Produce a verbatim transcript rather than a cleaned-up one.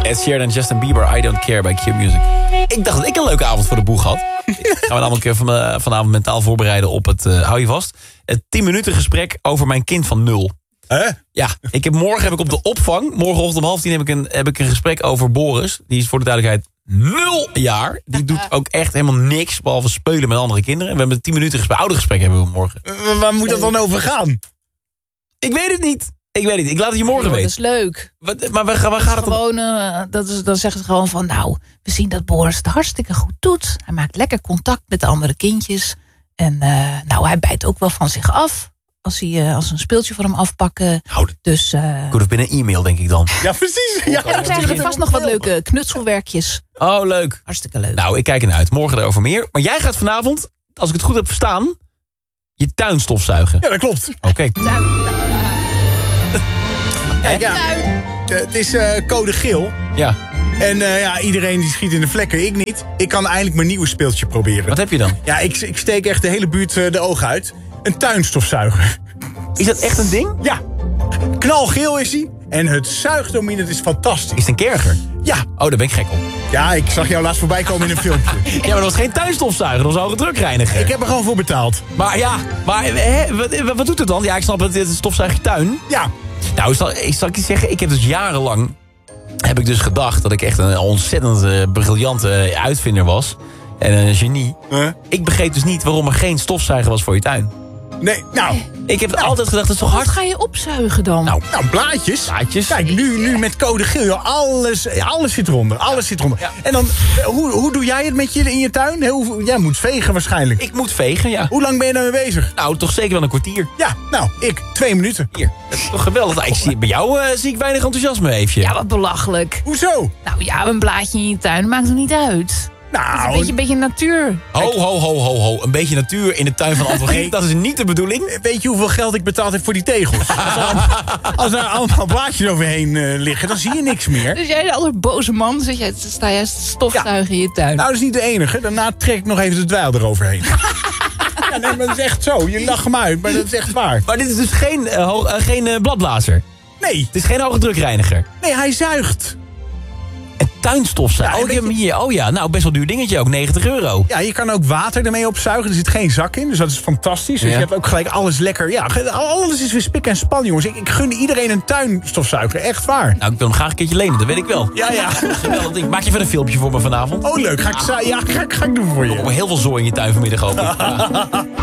Ed Sheeran en Justin Bieber, I Don't Care bij Q Music. Ik dacht dat ik een leuke avond voor de boeg had. Ik ga me namelijk van, vanavond mentaal voorbereiden op het, uh, hou je vast, het tien minuten gesprek over mijn kind van nul. Huh? Ja, ik heb, morgen heb ik op de opvang, morgenochtend om half tien heb ik, een, heb ik een gesprek over Boris. Die is voor de duidelijkheid nul jaar. Die doet ook echt helemaal niks, behalve spelen met andere kinderen. En we hebben een tien minuten gesprek, oude gesprek hebben we morgen. Uh, waar moet dat dan over gaan? Ik weet het niet. Ik weet het niet. Ik laat het je morgen Oh, weten. dat is leuk. Wat, maar waar, waar gaat het om? Gewoon, uh, dat is, dan zeggen ze gewoon van, nou, we zien dat Boris het hartstikke goed doet. Hij maakt lekker contact met de andere kindjes. En uh, nou, hij bijt ook wel van zich af. Als hij uh, als een speeltje voor hem afpakken. Nou, dus, uh, goed of binnen een e-mail, denk ik dan. Ja, precies. Ja, ja, er krijgen er vast nog wat leuke knutselwerkjes. Oh, leuk. Hartstikke leuk. Nou, ik kijk ernaar uit. Morgen erover meer. Maar jij gaat vanavond, als ik het goed heb verstaan, je tuin stofzuigen. Ja, dat klopt. Oké. Okay. Kijk, ja, het is uh, code geel. Ja. En uh, ja, iedereen die schiet in de vlekken, ik niet. Ik kan eindelijk mijn nieuwe speeltje proberen. Wat heb je dan? Ja, ik, ik steek echt de hele buurt uh, de ogen uit. Een tuinstofzuiger. Is dat echt een ding? Ja. Knalgeel is hij. En het zuigt om in, het is fantastisch. Is het een kerger? Ja. Oh, daar ben ik gek op. Ja, ik zag jou laatst voorbij komen in een filmpje. Ja, maar dat was geen tuinstofzuiger, dat was al gedrukreiniger. Ik heb er gewoon voor betaald. Maar ja, maar hè, wat, wat doet het dan? Ja, ik snap het, het stofzuigt je tuin. Ja. Nou, ik zal, ik zal ik je zeggen, ik heb dus jarenlang, heb ik dus gedacht dat ik echt een ontzettend uh, briljante uh, uitvinder was. En een genie. Huh? Ik begreep dus niet waarom er geen stofzuiger was voor je tuin. Nee, nou. Ik heb nou, altijd gedacht, dat is toch hard? Wat ga je opzuigen dan? Nou, nou blaadjes. blaadjes. Kijk, nu, nu met code geel, joh, alles, alles zit eronder. Alles zit eronder. Ja. En dan, hoe, hoe doe jij het met je in je tuin? Heel, jij moet vegen waarschijnlijk. Ik moet vegen, ja. Hoe lang ben je daarmee bezig? Nou, toch zeker wel een kwartier. Ja, nou, ik, twee minuten. Hier, dat is toch geweldig. Nou, ik zie, bij jou uh, zie ik weinig enthousiasme, Eefje. Ja, wat belachelijk. Hoezo? Nou ja, een blaadje in je tuin maakt er niet uit. Nou, Het is een beetje, een beetje natuur. Ho, ho, ho, ho, ho. Een beetje natuur in de tuin van Antwerpen. Nee. Dat is niet de bedoeling. weet je hoeveel geld ik betaald heb voor die tegels? Als er, als er allemaal blaadjes overheen uh, liggen, dan zie je niks meer. Dus jij de allerboze man, zit jij, sta jij stofzuigen in je tuin. Nou, dat is niet de enige. Daarna trek ik nog even de dweil eroverheen. Ja, nee, maar dat is echt zo. Je lacht hem uit, maar dat is echt waar. Maar dit is dus geen, uh, ho- uh, geen uh, bladblazer. Nee, Het is geen hoge drukreiniger. nee, hij zuigt. Een tuinstofzuiger. Ja, oh, die weet hebben we hier. Oh ja, nou best wel duur dingetje ook. negentig euro. Ja, je kan ook water ermee opzuigen. Er zit geen zak in, dus dat is fantastisch. Dus Ja. je hebt ook gelijk alles lekker. Ja, alles is weer spik en span, jongens. Ik, ik gun iedereen een tuinstofzuiger. Echt waar. Nou, ik wil hem graag een keertje lenen. Dat weet ik wel. Ja, ja. Geweldig ding. Maak je even een filmpje voor me vanavond? Oh, leuk. Ga ik, za- ja, ga, ik- ga ik doen voor Er je. komt heel veel zooi in je tuin vanmiddag, hoop ik. Ja.